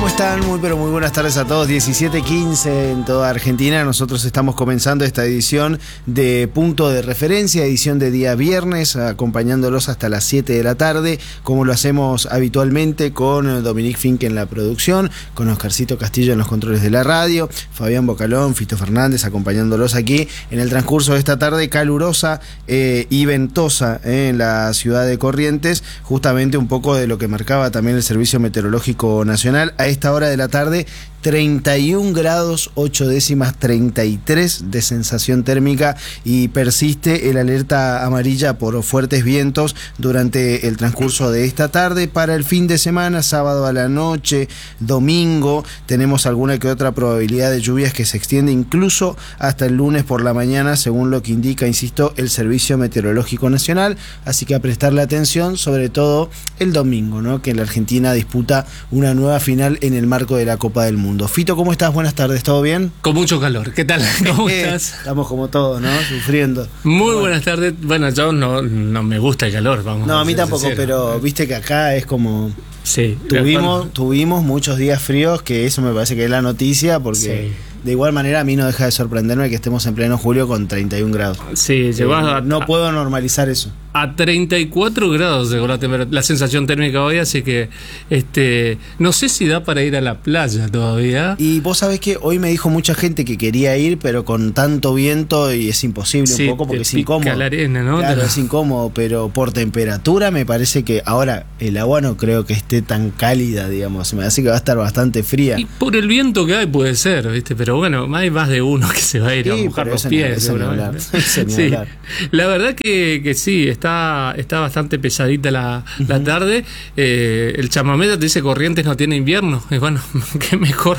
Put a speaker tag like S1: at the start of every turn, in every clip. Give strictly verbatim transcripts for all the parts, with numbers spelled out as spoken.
S1: ¿Cómo están? Muy pero muy buenas tardes a todos. diecisiete quince en toda Argentina. Nosotros estamos comenzando esta edición de Punto de Referencia, edición de día viernes, acompañándolos hasta las siete de la tarde, como lo hacemos habitualmente con Dominique Fink en la producción, con Oscarcito Castillo en los controles de la radio, Fabián Bocalón, Fito Fernández acompañándolos aquí en el transcurso de esta tarde calurosa eh, y ventosa eh, en la ciudad de Corrientes, justamente un poco de lo que marcaba también el Servicio Meteorológico Nacional. A esta hora de la tarde, treinta y un grados ocho décimas, treinta y tres de sensación térmica, y persiste el alerta amarilla por fuertes vientos durante el transcurso de esta tarde. Para el fin de semana, sábado a la noche, domingo, tenemos alguna que otra probabilidad de lluvias que se extiende incluso hasta el lunes por la mañana, según lo que indica, insisto, el Servicio Meteorológico Nacional. Así que a prestarle atención, sobre todo el domingo, ¿no?, que la Argentina disputa una nueva final en el marco de la Copa del Mundo. Fito, ¿cómo estás? Buenas tardes, ¿todo bien?
S2: Con mucho calor, ¿qué tal? ¿Cómo estás?
S1: Estamos como todos, ¿no? Sufriendo.
S2: Muy
S1: bueno.
S2: buenas tardes. Bueno, yo no, no me gusta el calor, vamos.
S1: No, a mí
S2: ser
S1: tampoco,
S2: sinceros.
S1: pero viste que acá es como...
S2: Sí.
S1: Tuvimos,
S2: Cuando...
S1: tuvimos muchos días fríos, que eso me parece que es la noticia, porque sí. De igual manera a mí no deja de sorprenderme que estemos en pleno julio con treinta y un grados.
S2: Sí, llegó
S1: eh,
S2: a...
S1: No puedo normalizar eso.
S2: A treinta y cuatro grados llegó la, la sensación térmica hoy, así que este no sé si da para ir a la playa todavía.
S1: Y vos sabés que hoy me dijo mucha gente que quería ir, pero con tanto viento y es imposible, sí, un poco porque es incómodo.
S2: La arena, ¿no?
S1: Claro, es incómodo, pero por temperatura me parece que ahora el agua no creo que esté tan cálida, digamos. Me parece que va a estar bastante fría.
S2: Y por el viento que hay puede ser, ¿viste? Pero bueno, hay más de uno que se va a ir sí, a mojar los pies.
S1: Ni hablar,
S2: sí. La verdad que, que sí, está, está bastante pesadita la, uh-huh. la tarde. Eh, el chamamé te dice Corrientes no tiene invierno. Y bueno, qué mejor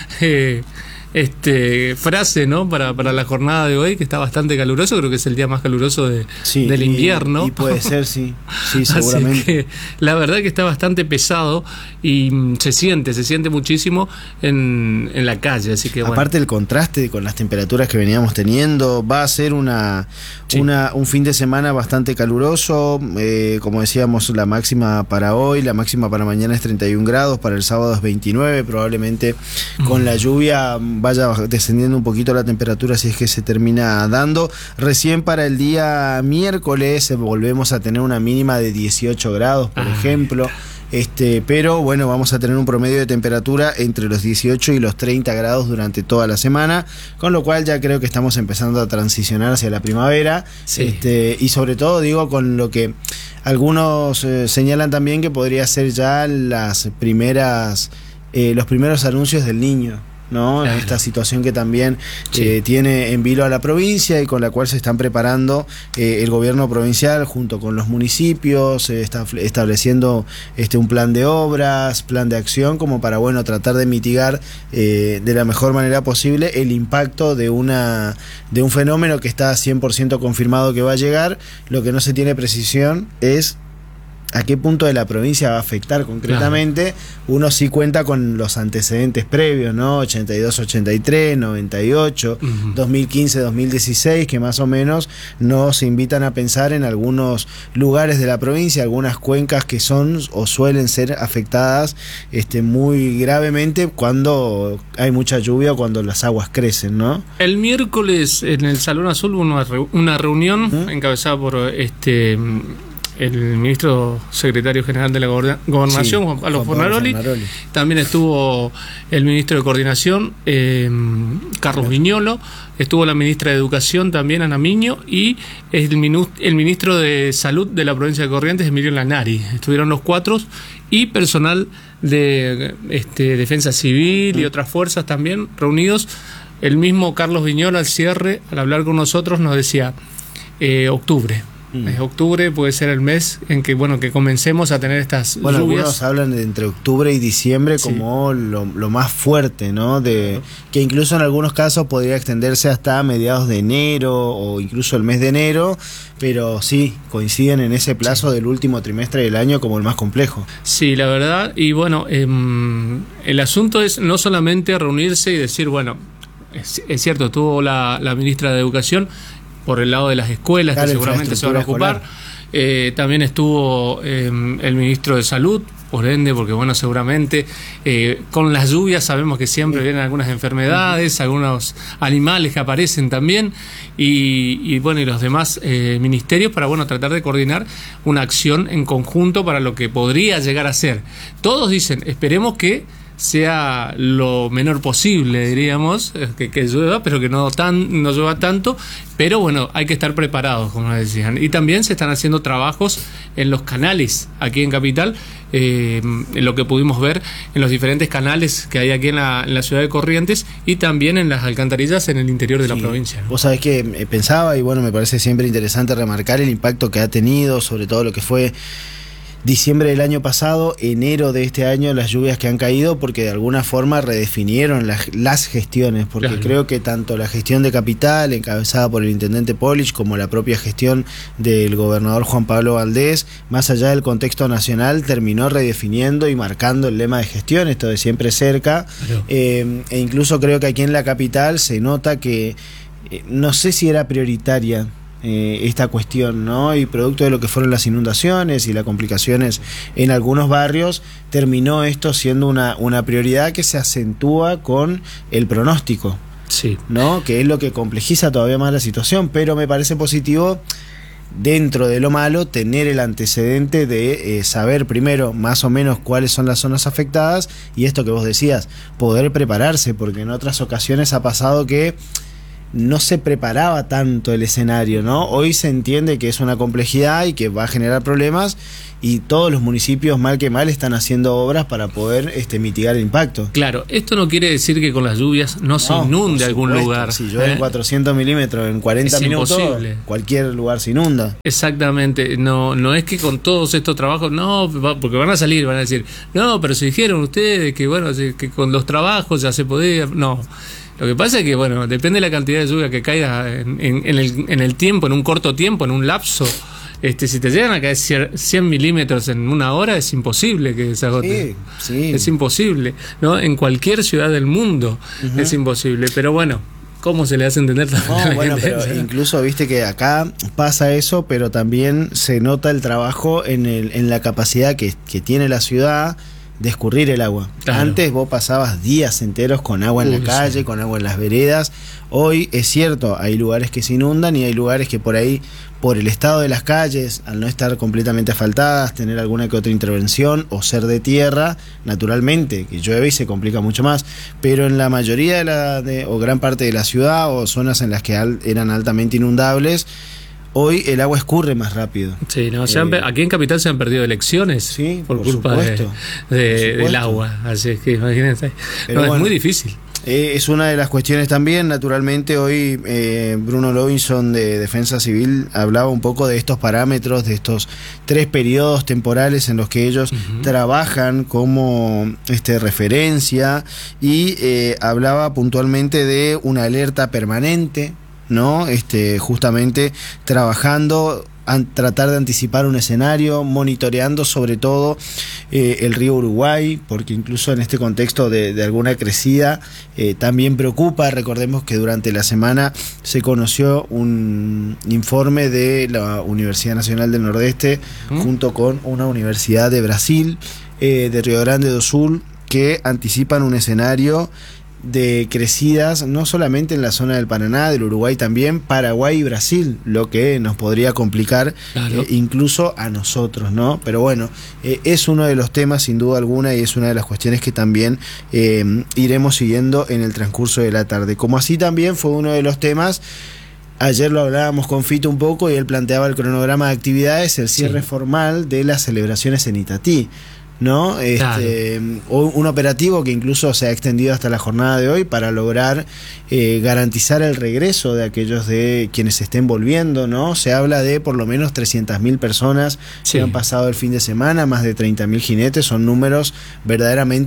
S2: eh, este frase, ¿no? Para, para la jornada de hoy, que está bastante caluroso. Creo que es el día más caluroso de, sí, del invierno.
S1: Y, y puede ser, sí. Sí, seguramente.
S2: Así que, la verdad que está bastante pesado y se siente, se siente muchísimo en, en la calle. Así que, bueno.
S1: Aparte el contraste con las temperaturas que veníamos teniendo, va a ser una, sí. una un fin de semana bastante caluroso. Eh, como decíamos, la máxima para hoy, la máxima para mañana es treinta y un grados, para el sábado es veintinueve. Probablemente con la lluvia vaya descendiendo un poquito la temperatura, si es que se termina dando. Recién para el día miércoles volvemos a tener una mínima de dieciocho grados, por ah, ejemplo. Este, pero bueno, vamos a tener un promedio de temperatura entre los dieciocho y los treinta grados durante toda la semana, con lo cual ya creo que estamos empezando a transicionar hacia la primavera. Sí. Este, y sobre todo, digo, con lo que algunos eh, señalan también que podría ser ya las primeras, eh, los primeros anuncios del Niño, ¿no? Claro. Esta situación que también sí. eh, tiene en vilo a la provincia y con la cual se están preparando eh, el gobierno provincial junto con los municipios, eh, está estableciendo este un plan de obras, plan de acción, como para, bueno, tratar de mitigar eh, de la mejor manera posible el impacto de una de un fenómeno que está cien por ciento confirmado que va a llegar. Lo que no se tiene precisión es a qué punto de la provincia va a afectar concretamente. Claro. Uno sí cuenta con los antecedentes previos, ¿no? ochenta y dos, ochenta y tres, noventa y ocho, uh-huh. dos mil quince, dos mil dieciséis, que más o menos nos invitan a pensar en algunos lugares de la provincia, algunas cuencas que son o suelen ser afectadas este, muy gravemente cuando hay mucha lluvia o cuando las aguas crecen, ¿no?
S2: El miércoles en el Salón Azul hubo una, re- una reunión uh-huh. encabezada por este... el ministro secretario general de la Gobernación, sí, Juan Pablo Fornaroli. Fornaroli. También estuvo el ministro de Coordinación, eh, Carlos sí. Viñolo. Estuvo la ministra de Educación también, Ana Miño. Y el, minu- el ministro de Salud de la provincia de Corrientes, Emilio Lanari. Estuvieron los cuatro. Y personal de este, Defensa Civil y otras fuerzas también reunidos. El mismo Carlos Viñolo, al cierre, al hablar con nosotros, nos decía eh, octubre. Mm. Es octubre, puede ser el mes en que bueno que comencemos a tener estas
S1: bueno,
S2: lluvias.
S1: Algunos hablan de entre octubre y diciembre como sí. lo, lo más fuerte, ¿no? De que incluso en algunos casos podría extenderse hasta mediados de enero o incluso el mes de enero, pero sí, coinciden en ese plazo sí. del último trimestre del año como el más complejo.
S2: Sí, la verdad, y bueno, eh, el asunto es no solamente reunirse y decir, bueno, es, es cierto, estuvo la, la ministra de Educación por el lado de las escuelas, claro, que seguramente se van a ocupar. Eh, también estuvo eh, el ministro de Salud, por ende, porque bueno, seguramente eh, con las lluvias sabemos que siempre vienen algunas enfermedades, algunos animales que aparecen también, y, y bueno, y los demás eh, ministerios para bueno tratar de coordinar una acción en conjunto para lo que podría llegar a ser. Todos dicen, esperemos que sea lo menor posible, diríamos, que, que llueva, pero que no tan no llueva tanto, pero bueno, hay que estar preparados, como decían. Y también se están haciendo trabajos en los canales aquí en Capital, eh, en lo que pudimos ver en los diferentes canales que hay aquí en la, en la ciudad de Corrientes, y también en las alcantarillas en el interior de sí, la provincia, ¿no?
S1: Vos sabés que pensaba, y bueno, me parece siempre interesante remarcar el impacto que ha tenido, sobre todo lo que fue diciembre del año pasado, enero de este año, las lluvias que han caído, porque de alguna forma redefinieron las, las gestiones, porque claro, creo que tanto la gestión de Capital, encabezada por el intendente Polich, como la propia gestión del gobernador Juan Pablo Valdés, más allá del contexto nacional, terminó redefiniendo y marcando el lema de gestión, esto de siempre cerca, claro. eh, e incluso creo que aquí en la capital se nota que, eh, no sé si era prioritaria Eh, esta cuestión, ¿no? Y producto de lo que fueron las inundaciones y las complicaciones en algunos barrios, terminó esto siendo una, una prioridad que se acentúa con el pronóstico,
S2: sí,
S1: ¿no? Que es lo que complejiza todavía más la situación, pero me parece positivo, dentro de lo malo, tener el antecedente de eh, saber primero más o menos cuáles son las zonas afectadas, y esto que vos decías, poder prepararse, porque en otras ocasiones ha pasado que no se preparaba tanto el escenario, ¿no? Hoy se entiende que es una complejidad y que va a generar problemas, y todos los municipios, mal que mal, están haciendo obras para poder este, mitigar el impacto.
S2: Claro, esto no quiere decir que con las lluvias no, no se inunde algún lugar.
S1: Si llueven ¿eh? cuatrocientos milímetros en cuarenta es minutos, imposible. Cualquier lugar se inunda.
S2: Exactamente, no, no es que con todos estos trabajos, no, porque van a salir, van a decir, no, pero se dijeron ustedes que bueno, que con los trabajos ya se podía, no. Lo que pasa es que, bueno, depende de la cantidad de lluvia que caiga en, en, en, el, en el tiempo, en un corto tiempo, en un lapso. Este, si te llegan a caer cien milímetros en una hora, es imposible que se agote. Sí, sí. Es imposible, ¿no? En cualquier ciudad del mundo uh-huh. es imposible. Pero bueno, ¿cómo se le hace entender también
S1: no,
S2: a la
S1: bueno,
S2: gente?
S1: Pero incluso viste que acá pasa eso, pero también se nota el trabajo en, el, en la capacidad que, que tiene la ciudad de escurrir el agua. Claro. Antes vos pasabas días enteros con agua en Uy, la calle, sí. con agua en las veredas. Hoy es cierto, hay lugares que se inundan y hay lugares que por ahí, por el estado de las calles, al no estar completamente asfaltadas, tener alguna que otra intervención o ser de tierra, naturalmente, que llueve y se complica mucho más. Pero en la mayoría de la, de, o gran parte de la ciudad, o zonas en las que al, eran altamente inundables, hoy el agua escurre más rápido.
S2: Sí, no, se han, eh, aquí en Capital se han perdido elecciones
S1: sí,
S2: por,
S1: por
S2: culpa de, de, del agua. Así es que imagínense. No, bueno, es muy difícil.
S1: Eh, es una de las cuestiones también. Naturalmente, hoy eh, Bruno Lovinson de Defensa Civil hablaba un poco de estos parámetros, de estos tres periodos temporales en los que ellos uh-huh. trabajan como este, referencia, y eh, hablaba puntualmente de una alerta permanente, ¿no? Este, justamente trabajando, a tratar de anticipar un escenario, monitoreando sobre todo eh, el río Uruguay, porque incluso en este contexto de, de alguna crecida eh, también preocupa. Recordemos que durante la semana se conoció un informe de la Universidad Nacional del Nordeste ¿Mm? junto con una universidad de Brasil, eh, de Río Grande do Sul, que anticipan un escenario de crecidas no solamente en la zona del Paraná, del Uruguay también, Paraguay y Brasil, lo que nos podría complicar claro. eh, incluso a nosotros, ¿no? Pero bueno, eh, es uno de los temas sin duda alguna, y es una de las cuestiones que también eh, iremos siguiendo en el transcurso de la tarde. Como así también fue uno de los temas. Ayer lo hablábamos con Fito un poco y él planteaba el cronograma de actividades, el cierre sí. formal de las celebraciones en Itatí, ¿no? Este, claro. Un operativo que incluso se ha extendido hasta la jornada de hoy para lograr eh, garantizar el regreso de aquellos de quienes estén volviendo, ¿no? Se habla de por lo menos trescientas mil personas sí. que han pasado el fin de semana, más de treinta mil jinetes, son números verdaderamente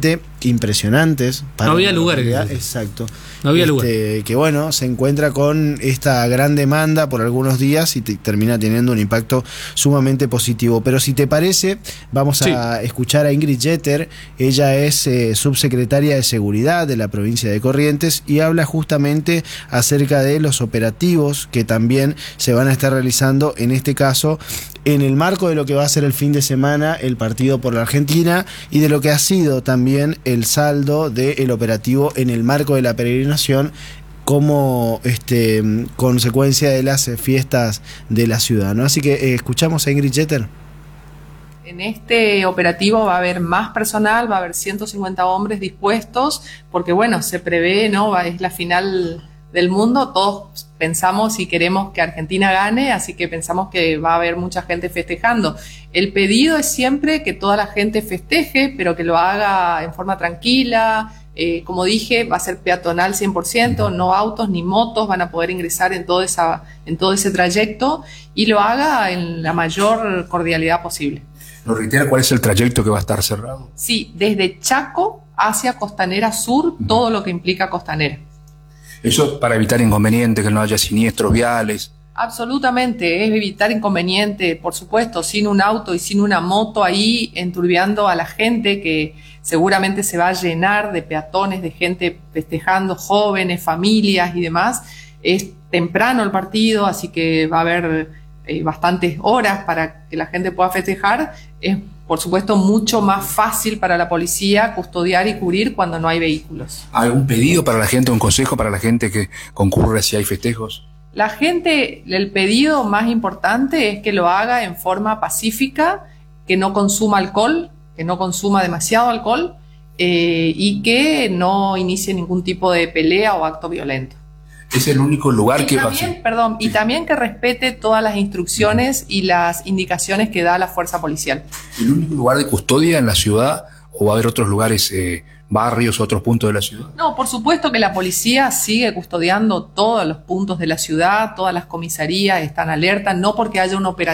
S1: impresionantes.
S2: Para no había lugares.
S1: Exacto.
S2: No había
S1: este,
S2: lugar.
S1: Que bueno, se encuentra con esta gran demanda por algunos días y te, termina teniendo un impacto sumamente positivo. Pero si te parece, vamos sí. a escuchar a Ingrid Jeter. Ella es eh, subsecretaria de Seguridad de la provincia de Corrientes y habla justamente acerca de los operativos que también se van a estar realizando, en este caso, en el marco de lo que va a ser el fin de semana el partido por la Argentina y de lo que ha sido también el saldo del operativo en el marco de la peregrinación como este, consecuencia de las fiestas de la ciudad, ¿no? Así que eh, escuchamos a Ingrid Jeter.
S3: En este operativo va a haber más personal, va a haber ciento cincuenta hombres dispuestos, porque bueno, se prevé, ¿no? Es la final del mundo, todos pensamos y queremos que Argentina gane, así que pensamos que va a haber mucha gente festejando. El pedido es siempre que toda la gente festeje, pero que lo haga en forma tranquila. Eh, como dije, va a ser peatonal cien por ciento, no autos ni motos van a poder ingresar en todo, esa, en todo ese trayecto, y lo haga en la mayor cordialidad posible.
S4: ¿Nos reitera cuál es el trayecto que va a estar cerrado?
S3: Sí, desde Chaco hacia Costanera Sur, uh-huh. todo lo que implica Costanera.
S4: Eso para evitar inconvenientes, que no haya siniestros viales.
S3: Absolutamente, es evitar inconvenientes, por supuesto, sin un auto y sin una moto ahí enturbiando a la gente, que seguramente se va a llenar de peatones, de gente festejando, jóvenes, familias y demás. Es temprano el partido, así que va a haber eh, bastantes horas para que la gente pueda festejar. Es, por supuesto, mucho más fácil para la policía custodiar y cubrir cuando no hay vehículos.
S4: ¿Algún pedido para la gente, un consejo para la gente que concurre si hay festejos?
S3: La gente, el pedido más importante es que lo haga en forma pacífica, que no consuma alcohol, que no consuma demasiado alcohol eh, y que no inicie ningún tipo de pelea o acto violento.
S4: Es el único lugar
S3: y
S4: que
S3: también,
S4: va a
S3: perdón, y también que respete todas las instrucciones y las indicaciones que da la fuerza policial.
S4: ¿El único lugar de custodia en la ciudad o va a haber otros lugares, eh, barrios, otros puntos de la ciudad?
S3: No, por supuesto que la policía sigue custodiando todos los puntos de la ciudad, todas las comisarías están alertas, no porque haya un operativo